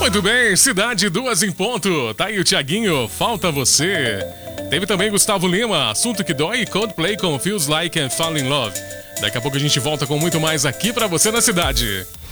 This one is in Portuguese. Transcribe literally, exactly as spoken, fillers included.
Muito bem, Cidade duas em ponto. Tá aí o Thiaguinho, Falta Você. Teve também Gustavo Lima, Assunto que Dói, Coldplay com Feels Like and Fall in Love. Daqui a pouco a gente volta com muito mais aqui pra você na cidade.